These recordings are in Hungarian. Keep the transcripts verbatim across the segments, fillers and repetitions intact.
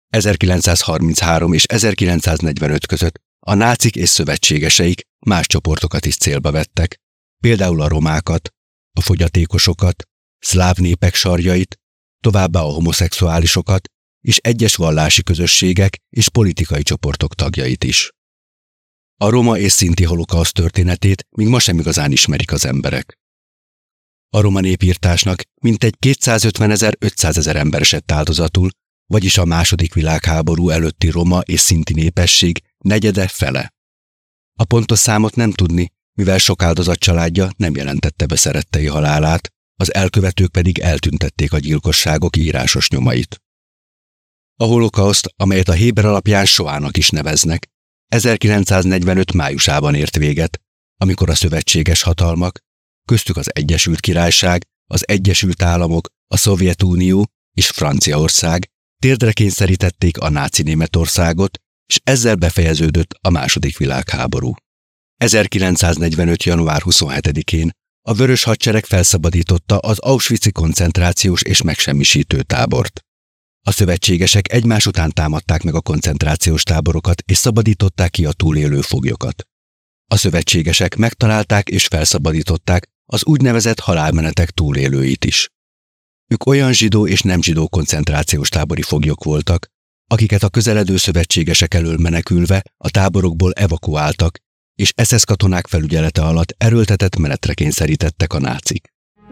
ezerkilencszázharminchárom és ezerkilencszáznegyvenöt között a nácik és szövetségeseik más csoportokat is célba vettek, például a romákat, a fogyatékosokat, szláv népek sarjait, továbbá a homoszexuálisokat és egyes vallási közösségek és politikai csoportok tagjait is. A roma és szinti holokauszt történetét még ma sem igazán ismerik az emberek. A roma népirtásnak mintegy kétszázötvenezer-ötszázezer ember esett áldozatul, vagyis a második világháború előtti roma és szinti népesség negyede fele. A pontos számot nem tudni, mivel sok áldozat családja nem jelentette be szerettei halálát, az elkövetők pedig eltüntették a gyilkosságok írásos nyomait. A holokauszt, amelyet a héber alapján Soának is neveznek, ezerkilencszáznegyvenöt májusában ért véget, amikor a szövetséges hatalmak, köztük az Egyesült Királyság, az Egyesült Államok, a Szovjetunió és Franciaország térdre kényszerítették a náci Németországot, és ezzel befejeződött a második világháború. ezerkilencszáznegyvenöt. január huszonhetedikén a Vörös Hadsereg felszabadította az auschwitzi koncentrációs és megsemmisítő tábort. A szövetségesek egymás után támadták meg a koncentrációs táborokat és szabadították ki a túlélő foglyokat. A szövetségesek megtalálták és felszabadították az úgynevezett halálmenetek túlélőit is. Ők olyan zsidó és nem zsidó koncentrációs tábori foglyok voltak, akiket a közeledő szövetségesek elől menekülve a táborokból evakuáltak, és es es katonák felügyelete alatt erőltetett menetre kényszerítettek a nácik.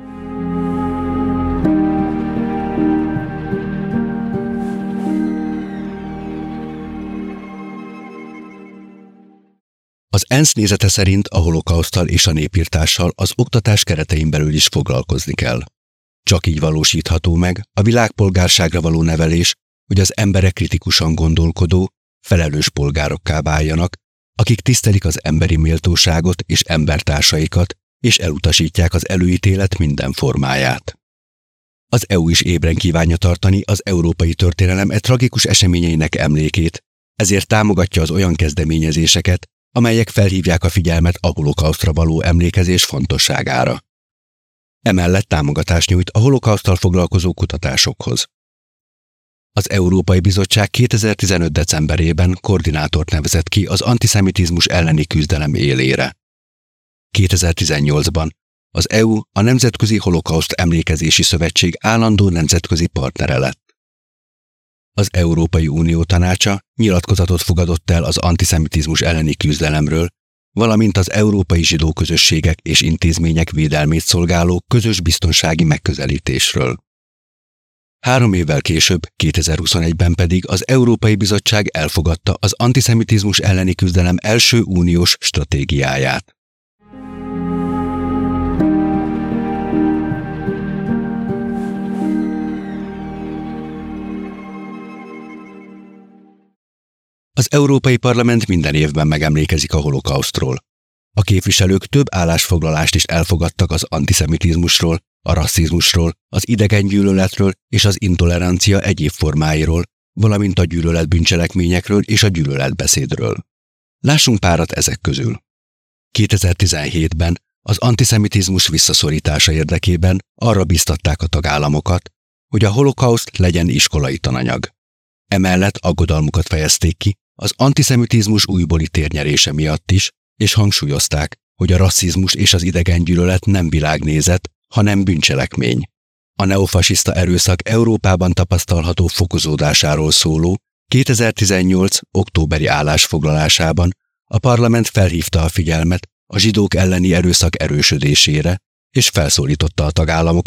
Az ENSZ nézete szerint a holokauszttal és a népirtással az oktatás keretein belül is foglalkozni kell. Csak így valósítható meg a világpolgárságra való nevelés, hogy az emberek kritikusan gondolkodó, felelős polgárokká váljanak, akik tisztelik az emberi méltóságot és embertársaikat, és elutasítják az előítélet minden formáját. Az é u is ébren kívánja tartani az európai történelem e tragikus eseményeinek emlékét, ezért támogatja az olyan kezdeményezéseket, amelyek felhívják a figyelmet a holokausztra való emlékezés fontosságára. Emellett támogatást nyújt a holokauszttal foglalkozó kutatásokhoz. Az Európai Bizottság kétezer-tizenöt. decemberében koordinátort nevezett ki az antiszemitizmus elleni küzdelem élére. kétezer-tizennyolcban az é u a Nemzetközi Holokauszt Emlékezési Szövetség állandó nemzetközi partnere lett. Az Európai Unió Tanácsa nyilatkozatot fogadott el az antiszemitizmus elleni küzdelemről, valamint az európai zsidó közösségek és intézmények védelmét szolgáló közös biztonsági megközelítésről. Három évvel később, kétezer-huszonegyben pedig az Európai Bizottság elfogadta az antiszemitizmus elleni küzdelem első uniós stratégiáját. Az Európai Parlament minden évben megemlékezik a holokausztról. A képviselők több állásfoglalást is elfogadtak az antiszemitizmusról, a rasszizmusról, az idegengyűlöletről és az intolerancia egyéb formáiról, valamint a gyűlölet bűncselekményekről és a gyűlöletbeszédről. Lássunk párat ezek közül. kétezer-tizenhétben az antiszemitizmus visszaszorítása érdekében arra bíztatták a tagállamokat, hogy a holokauszt legyen iskolai tananyag. Emellett aggodalmukat fejezték ki az antiszemitizmus újbóli térnyerése miatt is, és hangsúlyozták, hogy a rasszizmus és az idegengyűlölet nem világnézet, hanem bűncselekmény. A neofasiszta erőszak Európában tapasztalható fokozódásáról szóló kétezer-tizennyolc. októberi állásfoglalásában a parlament felhívta a figyelmet a zsidók elleni erőszak erősödésére, és felszólította a tagállamokat,